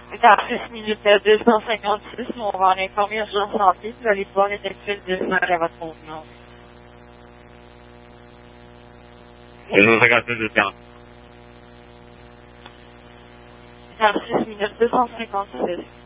Dans 6 minutes 256, on va en informer Urgence Santé. Vous allez pouvoir effectuer le dessert à votre contenance. 256 de temps. Dans 6 minutes 256.